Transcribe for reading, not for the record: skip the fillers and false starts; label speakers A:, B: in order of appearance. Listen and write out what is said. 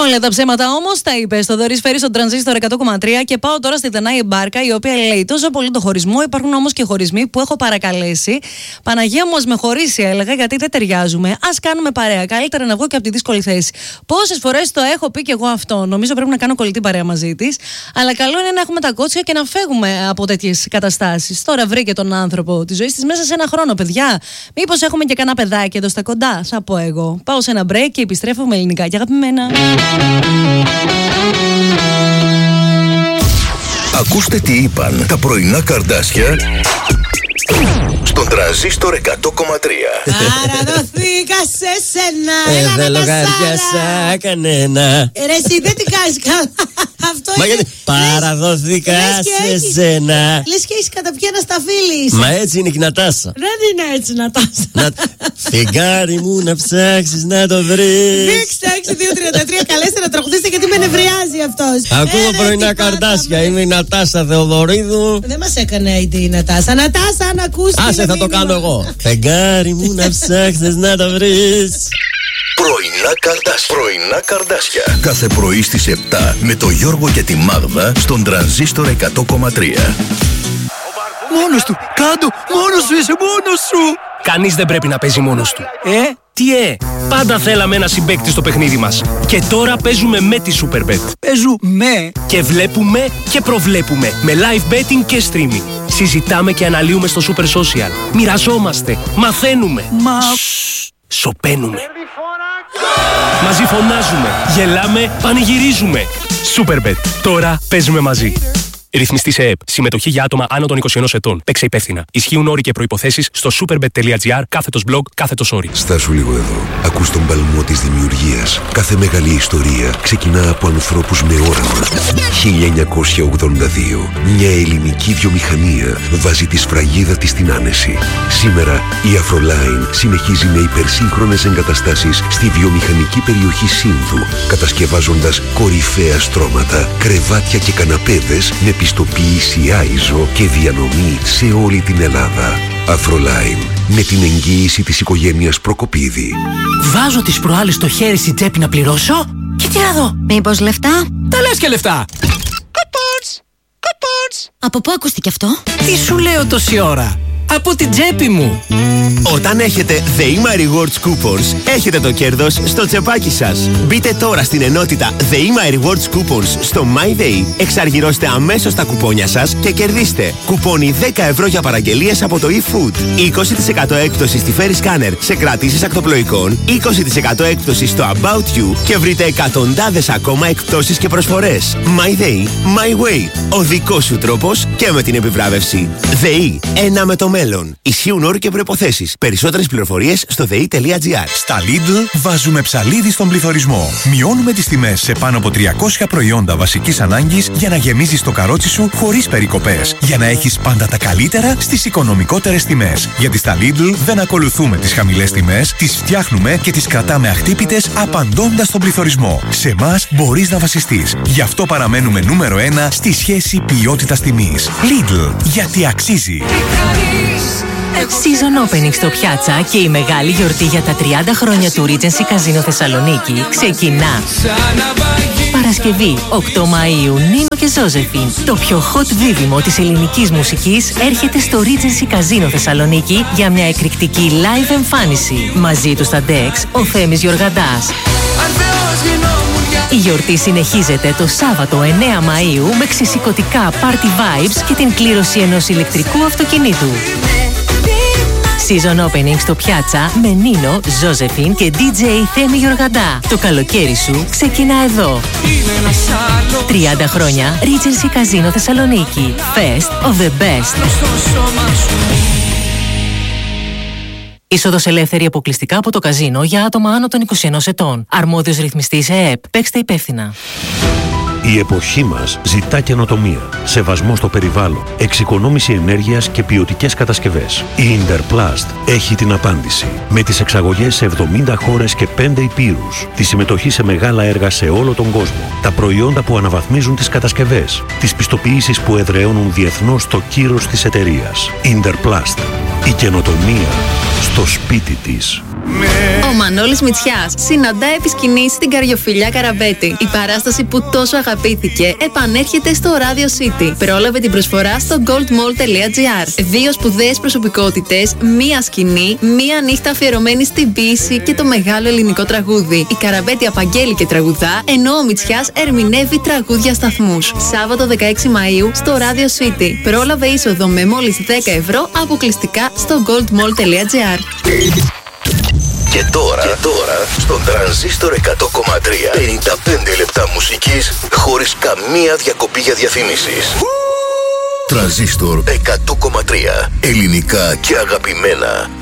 A: Όλα τα ψέματα όμως τα είπε στο Δωρή στον Τρανζίστορ 100,3 και πάω τώρα στη Δανάη Μπάρκα, η οποία λέει: τόσο πολύ το χωρισμό, υπάρχουν όμως και χωρισμοί που έχω παρακαλέσει. Παναγία μου, ας με χωρίσει, έλεγα, γιατί δεν ταιριάζουμε. Ας κάνουμε παρέα. Καλύτερα να βγω και από τη δύσκολη θέση. Πόσες φορές το έχω πει και εγώ αυτό. Νομίζω πρέπει να κάνω κολλητή παρέα μαζί της. Αλλά καλό είναι να έχουμε τα κότσια και να φεύγουμε από τέτοιες καταστάσεις. Τώρα βρήκε τον άνθρωπο τη ζωή της μέσα σε ένα χρόνο, παιδιά. Μήπως έχουμε και κανένα παιδάκι εδώ στα κοντά, θα πω εγώ. Πάω σε ένα break και επιστρέφω με ελληνικά και αγαπημένα.
B: Ακούστε τι είπαν τα πρωινά καρδάσια στον Τρανζίστορ 100,3.
C: Παραδοθήκα σε σένα.
D: Δεν λογαριάσα κανένα.
C: Ρε εσύ δεν την κάνεις καλά. Αυτό
D: μα
C: είναι.
D: γιατί παραδοθήκα σε σένα.
C: Λες και έχεις καταπιεί ένα σταφύλι.
D: Μα έτσι είναι και η Νατάσα.
C: Δεν είναι έτσι Νατάσα.
D: Φεγγάρι μου να ψάξεις να το βρεις.
C: Δείξτε 6-2-33. Καλέστε να τραγουδήσετε γιατί με νευριάζει αυτός.
D: Ακούω πρωινά καρδάσια. Είμαι η Νατάσα Θεοδωρίδου.
C: Δεν μας έκανε ID η Νατάσα. Νατάσα, αν ακούσει.
D: Άσε, θα το κάνω εγώ. Φεγγάρι μου να ψάξεις να το βρεις.
B: Πρωινά καρδάσια. Κάθε πρωί στις 7 με το Γιώργο και τη Μάγδα στον Τρανζίστορ 100,3.
E: Μόνος του, κάτω, μόνος σου είσαι, μόνος σου.
F: Κανείς δεν πρέπει να παίζει μόνος του. Τι πάντα θέλαμε ένα συμπαίκτη στο παιχνίδι μας. Και τώρα παίζουμε με τη Superbet.
E: Παίζουμε.
F: Και βλέπουμε και προβλέπουμε με live betting και streaming. Συζητάμε και αναλύουμε στο Super Social. Μοιραζόμαστε, μαθαίνουμε. Σωπαίνουμε. Μαζί φωνάζουμε, γελάμε, πανηγυρίζουμε. Superbet. Τώρα παίζουμε μαζί. Ρυθμιστή σε ΕΕΠ. Συμμετοχή για άτομα άνω των 21 ετών. Παίξε υπεύθυνα. Ισχύουν όροι και προϋποθέσεις στο superbet.gr/blog/sorry.
G: Στάσου λίγο εδώ. Ακούς τον παλμό της δημιουργίας. Κάθε μεγάλη ιστορία ξεκινά από ανθρώπους με όραμα. 1982. Μια ελληνική βιομηχανία βάζει τη σφραγίδα της στην άνεση. Σήμερα η Afroline συνεχίζει με υπερσύγχρονες εγκαταστάσεις στη βιομηχανική περιοχή Σύνδου, κατασκευάζοντας κορυφαία στρώματα, κρεβάτια και καναπέδες με πιστοποίηση ISO και διανομή σε όλη την Ελλάδα. Afroline, με την εγγύηση της οικογένειας Προκοπίδη.
H: Βάζω τις προάλλες στο χέρι στην τσέπη να πληρώσω και τι να δω.
I: Μήπως λεφτά?
H: Τα λες και λεφτά.
I: Από πού ακούστηκε αυτό?
H: Τι σου λέω τόση ώρα? Από την τσέπη μου.
J: Όταν έχετε ΔΕΗΜΑ Rewards Coupons, έχετε το κέρδος στο τσεπάκι σας. Μπείτε τώρα στην ενότητα ΔΕΗΜΑ Rewards Coupons στο MyDay, εξαργυρώστε αμέσως τα κουπόνια σας και κερδίστε κουπόνι 10 ευρώ για παραγγελίες από το eFood, 20% έκπτωση στη Ferry Scanner σε κρατήσεις ακτοπλοϊκών, 20% έκπτωση στο About You και βρείτε εκατοντάδες ακόμα εκπτώσεις και προσφορές. MyDay, My Way, ο δικός σου τρόπος και με την επιβράβευση. ΔΕΗ, ένα με το μέλλον. Ισχύουν όροι και προϋποθέσεις. Περισσότερες πληροφορίες στο dei.gr.
K: Στα Lidl βάζουμε ψαλίδι στον πληθωρισμό. Μειώνουμε τις τιμές σε πάνω από 300 προϊόντα βασικής ανάγκης για να γεμίζεις το καρότσι σου χωρίς περικοπές. Για να έχεις πάντα τα καλύτερα στις οικονομικότερες τιμές. Γιατί στα Lidl δεν ακολουθούμε τις χαμηλές τιμές, τις φτιάχνουμε και τις κρατάμε αχτύπητες απαντώντας στον πληθωρισμό. Σε εμάς μπορείς να βασιστείς. Γι' αυτό παραμένουμε νούμερο 1 στη σχέση ποιότητας-τιμής. Lidl, γιατί αξίζει.
L: Season Opening στο Πιάτσα και η μεγάλη γιορτή για τα 30 χρόνια του Regency Casino Θεσσαλονίκη ξεκινά. Παρασκευή 8 Μαΐου, Νίνο και Ζόζεφιν. Το πιο hot δίδυμο της ελληνικής μουσικής έρχεται στο Regency Casino Θεσσαλονίκη για μια εκρηκτική live εμφάνιση. Μαζί του στα Dex, ο Θέμης Γιοργαντάς. Η γιορτή συνεχίζεται το Σάββατο 9 Μαΐου με ξεσηκωτικά party vibes και την κλήρωση ενός ηλεκτρικού αυτοκινήτου. Season Opening στο Πιάτσα με Νίνο, Ζόζεφιν και DJ Θέμη Γιοργαντά. Το καλοκαίρι σου ξεκινά εδώ. 30 χρόνια Regency Casino Θεσσαλονίκη. Fest of the best. Είσοδος ελεύθερη αποκλειστικά από το καζίνο για άτομα άνω των 21 ετών. Αρμόδιος ρυθμιστής ΕΕΠ. Παίξτε υπεύθυνα.
M: Η εποχή μας ζητά καινοτομία, σεβασμό στο περιβάλλον, εξοικονόμηση ενέργειας και ποιοτικές κατασκευές. Η Interplast έχει την απάντηση. Με τις εξαγωγές σε 70 χώρες και 5 υπήρους, τη συμμετοχή σε μεγάλα έργα σε όλο τον κόσμο, τα προϊόντα που αναβαθμίζουν τις κατασκευές, τις πιστοποιήσεις που εδραιώνουν διεθνώς το κύρος της εταιρείας. Interplast. Η καινοτομία στο σπίτι της.
N: Ο Μανώλης Μητσιάς συναντά επί σκηνής στην Καριοφιλιά Καραμπέτη. Η παράσταση που τόσο αγαπήθηκε επανέρχεται στο Radio City. Πρόλαβε την προσφορά στο goldmall.gr. 2 σπουδαίες προσωπικότητες, μία σκηνή, μία νύχτα αφιερωμένη στην ποίηση και το μεγάλο ελληνικό τραγούδι. Η Καραμπέτη απαγγέλει και τραγουδά, ενώ ο Μητσιάς ερμηνεύει τραγούδια σταθμούς. Σάββατο 16 Μαΐου στο Radio City. Πρόλαβε είσοδο με μόλις 10 ευρώ αποκλειστικά στο goldmall.gr.
B: Και τώρα στον Τρανζίστορ 100,3 55 λεπτά μουσικής χωρίς καμία διακοπή για διαφημίσεις. Τρανζίστορ 100,3 ελληνικά και αγαπημένα.